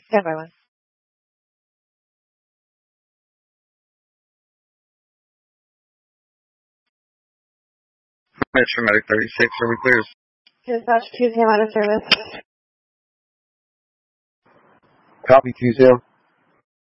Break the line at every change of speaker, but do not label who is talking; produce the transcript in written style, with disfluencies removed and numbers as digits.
Standby one.
Metro Medic 36, are we clear?
Dispatch 2 came out of service.
Copy 2-0.